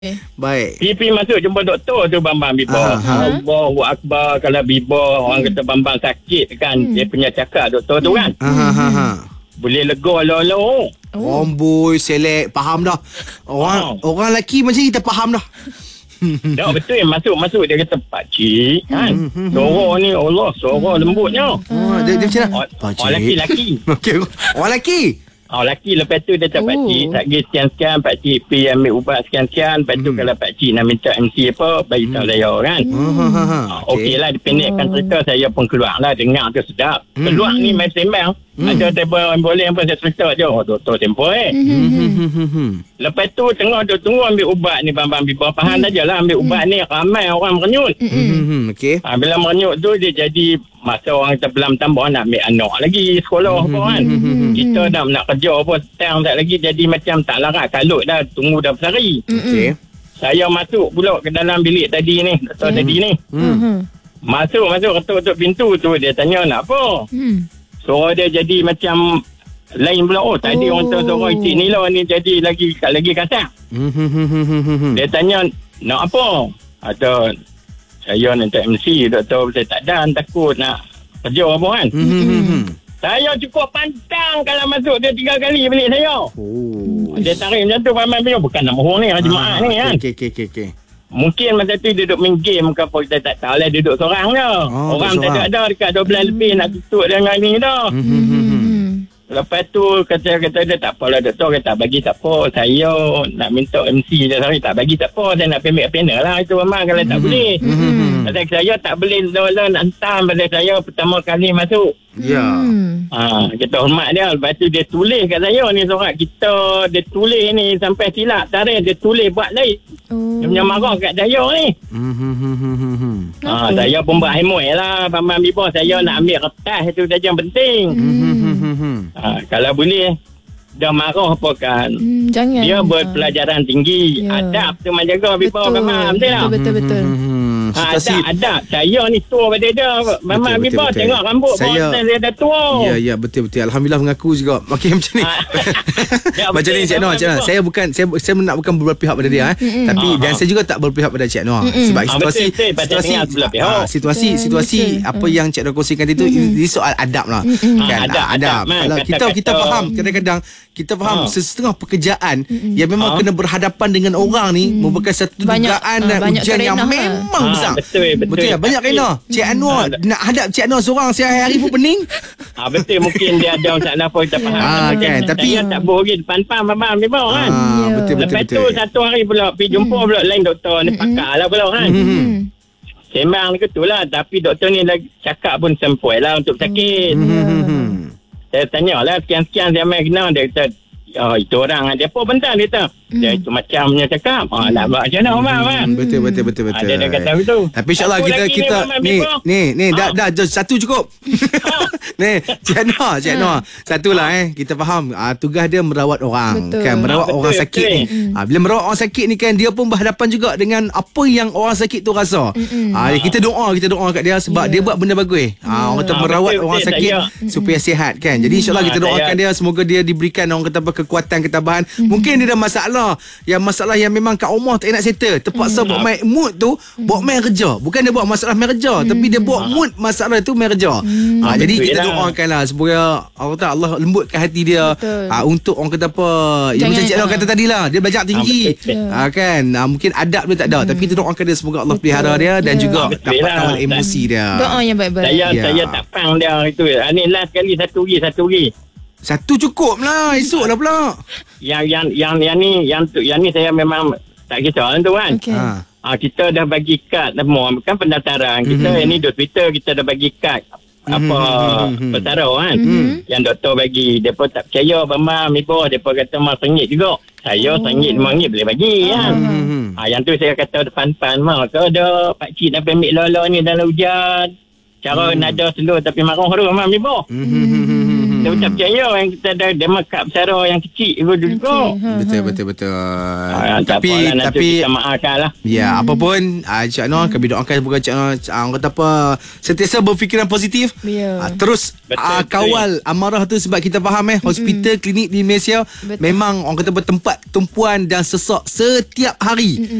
Baik. Pergi masuk jumpa doktor tu Bambang Biba. Allahu Akbar. Kalau Biba orang kata Bambang sakit kan, dia punya cakap doktor tu kan. Boleh lega lah. Amboi, selek, faham dah. Orang lelaki macam kita faham dah. Tak betul, masuk dia kata pakcik kan. Suara ni Allah, suara lembutnya. Dia macam mana? Orang lelaki. Okey, orang lelaki. Lelaki lepas tu dia cakap pakcik tak pergi sekian-sekian, pakcik pergi ambil ubat sekian-sekian. Lepas tu kalau pakcik nak minta MC apa, bagi tahu saya kan. Okey lah, dipendekkan cerita, saya pun keluar lah, dengar tu sedap. Keluar ni main sembang. Ada table boleh apa saya cerita je. Doktor tempoh Lepas tu tengah duk tunggu ambil ubat ni Bambang Biba. Faham saja lah ambil ubat ni ramai orang merenyut. Okey. Bila merenyut tu dia jadi masa orang kita belam tambah nak ambil anak lagi sekolah apa kan. Kita dah nak kerja apa setang tak lagi, jadi macam tak larat kalut dah, tunggu dah bersari. Okey. Saya masuk pula ke dalam bilik tadi ni, doktor tadi ni. Masuk ketuk-ketuk pintu tu, dia tanya nak apa. Suara dia jadi macam lain pula. Tadi orang tahu suara Cik Nila ni jadi lagi kasar. Dia tanya nak apa. Atau saya nak MC, doktor saya tak ada, takut nak kerja apa kan. Saya cukup pantang kalau masuk dia 3 kali bilik saya. Dia tarik macam tu Bambang Biba. Bukan nama orang ni, jemaah ni kan. Okey. Mungkin masa tu dia duduk main game ke apa, kita tak tahu lah, dia duduk seorang je. Orang tak ada dekat 12 lebih nak tutup dengan ni dah. Lepas tu kata dia tak apalah doktor, kata bagi tak apa, saya nak minta MC je, saya tak bagi tak apa, saya nak payment panel lah itu memang kalau tak boleh. Kata saya tak boleh lah nak hantar pada saya pertama kali masuk. Ya. Kita hormat dia. Lepas tu dia tulis kat saya ni surat kita, dia tulis ni sampai silap tarikh, dia tulis buat lain. Dia punya marah kat saya ni. Saya pun buat hemoi lah Bambang Biba, saya nak ambil kertas tu saja yang penting. Kalau boleh dah marah apa kan, jangan. Dia berpelajaran tinggi, adab tu menjaga Biba. Memang betul. Adab. Saya ni tua pada dia Memang Biba tengok rambut saya dah tua. Ya betul. Alhamdulillah mengaku juga. Okey macam ni. Macam ni Cik Noor. Saya nak bukan berpihak pada dia tapi dan saya juga tak berpihak pada Cik Noor. Sebab situasi apa yang Cik Noor kongsikan itu ini soal adab lah. Kan adab. Kalau kita faham, kadang-kadang kita faham setengah pekerjaan yang memang kena berhadapan dengan orang ni merupakan satu dugaan dan ujian yang memang besar. Betul ya, banyak kena. Cik Anwar nak hadap Cik Anwar seorang sehari-hari pun pening. Betul, mungkin dia ada masalah apa kita faham. Kan, tapi saya tak boleh depan-depan Bambang Biba kan. Betul. Lepas tu satu hari pula pergi jumpa pula lain doktor ni, pakar lah pula kan. Sembang ke tu lah, tapi doktor ni lagi cakap pun sempoi lah untuk sakit. Saya tanya lah sekian-sekian saya main kena. Dia kata itu orang dia apa bentar dia kata. Dia itu macamnya cakap. Nak buat macam mana betul. Dia dah kata begitu. Tapi insyaAllah kita ni dah satu cukup. Ni Cik Noor satulah kita faham kita dia merawat orang. Betul. Kan merawat orang sakit ni. Bila merawat orang sakit ni kan, dia pun berhadapan juga dengan apa yang orang sakit tu rasa. Kita doa kat dia sebab dia buat benda bagus. Orang kata merawat orang sakit supaya sihat kan. Jadi insyaAllah kita doakan dia, semoga dia diberikan orang kata kekuatan, ketabahan. Mungkin dia ada masalah yang memang kat rumah tak nak settle, terpaksa buat main mood tu, buat main kerja. Bukan dia buat masalah main kerja, tapi dia buat mood masalah tu main kerja. Jadi kita doakanlah supaya Allah lembutkan hati dia untuk orang kata apa yang macam Cik Noor kata tadi lah, dia belajar tinggi kan. Mungkin adab dia tak ada, tapi kita doakan dia semoga Allah pelihara dia dan juga dapat kawal emosi dia. Doa yang baik-baik. Saya tak faham dia itu. Ni last kali satu lagi. Satu cukup lah, esok lah pula. Yang ni saya memang tak kisah tu kan. Kita dah bagi kad semua, kan pendaftaran. Kita ni di Twitter kita dah bagi kad pesara kan. Yang doktor bagi, depa tak percaya Bambang Biba, depa kata mah sengit juga. Saya sengit RM5 boleh bagi kan. Yang tu saya kata depan-depan mah ke ada pak cik nak ambil lola ni dalam hujan. Cara nada slow tapi marah tu Bambang Biba. Kita macam percaya yang kita ada demarkat besara yang kecil dulu juga. Betul. Tapi kita maafkan lah. Ya, apa pun Cik Noh, kami doakan semoga Cik Noh orang kata apa, sentiasa berfikiran positif. Terus kawal amarah tu, sebab kita faham hospital, klinik di Malaysia memang orang kata bertempat tumpuan dan sesak setiap hari.